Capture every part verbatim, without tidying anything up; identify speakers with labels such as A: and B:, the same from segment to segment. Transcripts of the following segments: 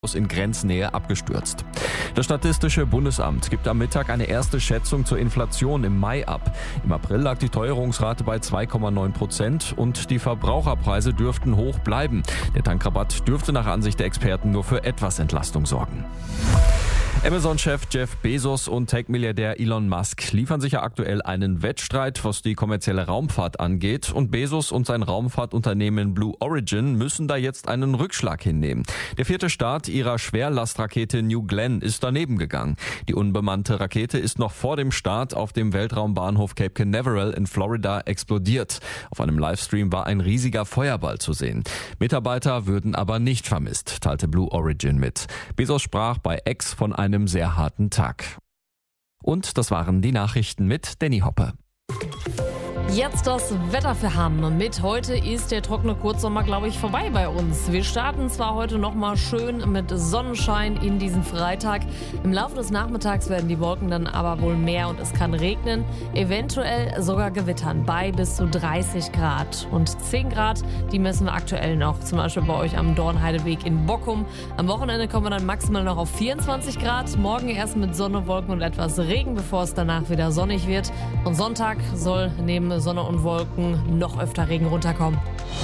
A: in Grenznähe abgestürzt. Das Statistische Bundesamt gibt am Mittag eine erste Schätzung zur Inflation im Mai ab. Im April lag die Teuerungsrate bei zwei Komma neun Prozent und die Verbraucherpreise dürften hoch bleiben. Der Tankrabatt dürfte nach Ansicht der Experten nur für etwas Entlastung sorgen. Amazon-Chef Jeff Bezos und Tech-Milliardär Elon Musk liefern sich ja aktuell einen Wettstreit, was die kommerzielle Raumfahrt angeht. Und Bezos und sein Raumfahrtunternehmen Blue Origin müssen da jetzt einen Rückschlag hinnehmen. Der vierte Start ihrer Schwerlastrakete New Glenn ist daneben gegangen. Die unbemannte Rakete ist noch vor dem Start auf dem Weltraumbahnhof Cape Canaveral in Florida explodiert. Auf einem Livestream war ein riesiger Feuerball zu sehen. Mitarbeiter würden aber nicht vermisst, teilte Blue Origin mit. Bezos sprach bei X von einem einem sehr harten Tag. Und das waren die Nachrichten mit Danny Hoppe.
B: Jetzt das Wetter für Hamm. Mit heute ist der trockene Kurzsommer, glaube ich, vorbei bei uns. Wir starten zwar heute nochmal schön mit Sonnenschein in diesen Freitag. Im Laufe des Nachmittags werden die Wolken dann aber wohl mehr und es kann regnen. Eventuell sogar gewittern bei bis zu dreißig Grad. Und zehn Grad, die messen wir aktuell noch. Zum Beispiel bei euch am Dornheideweg in Bockum. Am Wochenende kommen wir dann maximal noch auf vierundzwanzig Grad. Morgen erst mit Sonne, Wolken und etwas Regen, bevor es danach wieder sonnig wird. Und Sonntag soll neben Sonne und Wolken noch öfter Regen runterkommen.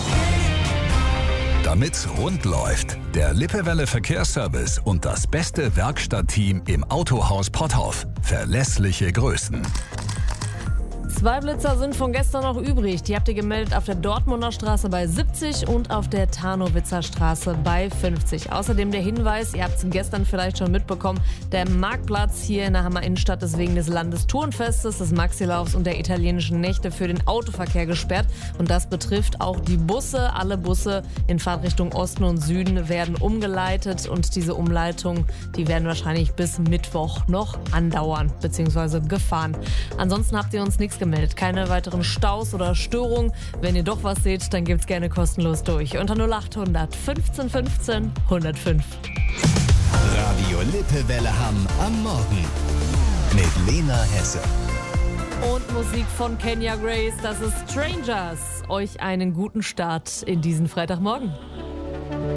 C: Damit's rund läuft, der Lippewelle Verkehrsservice und das beste Werkstattteam im Autohaus Potthoff. Verlässliche Größen.
B: Zwei Blitzer sind von gestern noch übrig. Die habt ihr gemeldet auf der Dortmunder Straße bei siebzig und auf der Tarnowitzer Straße bei fünfzig. Außerdem der Hinweis, ihr habt es gestern vielleicht schon mitbekommen, der Marktplatz hier in der Hammer Innenstadt ist wegen des Landestourenfestes, des Maxilaufs und der italienischen Nächte für den Autoverkehr gesperrt. Und das betrifft auch die Busse. Alle Busse in Fahrtrichtung Osten und Süden werden umgeleitet und diese Umleitung, die werden wahrscheinlich bis Mittwoch noch andauern bzw. gefahren. Ansonsten habt ihr uns nichts gemeldet. Keine weiteren Staus oder Störungen. Wenn ihr doch was seht, dann gebt's gerne kostenlos durch. Unter null acht hundert fünfzehn fünfzehn hundertfünf.
C: Radio Lippewelle Hamm am Morgen mit Lena Hesse.
B: Und Musik von Kenya Grace, das ist Strangers. Euch einen guten Start in diesen Freitagmorgen.